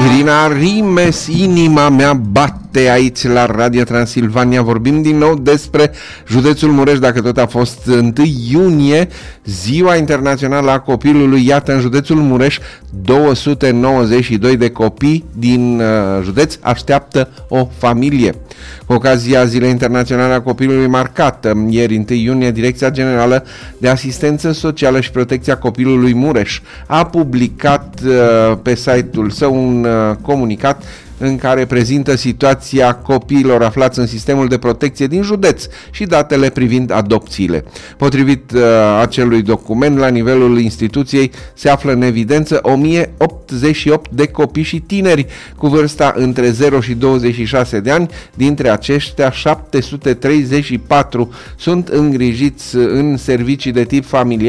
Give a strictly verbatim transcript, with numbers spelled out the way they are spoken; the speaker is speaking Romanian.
Irina Rimes, inima mea bate aici la Radio Transilvania. Vorbim din nou despre județul Mureș, dacă tot a fost întâi iunie, Ziua Internațională a Copilului. Iată, în județul Mureș, două sute nouăzeci și doi de copii din uh, județ așteaptă o familie. Cu ocazia Zilei Internaționale a Copilului marcată ieri, întâi iunie, Direcția Generală de Asistență Socială și Protecția Copilului Mureș a publicat uh, pe site-ul său un uh, comunicat în care prezintă situația copiilor aflați în sistemul de protecție din județ și datele privind adopțiile. Potrivit uh, acelui document, la nivelul instituției se află în evidență o mie optzeci și opt de copii și tineri cu vârsta între zero și douăzeci și șase de ani. Dintre aceștia, șapte sute treizeci și patru sunt îngrijiți în servicii de tip familial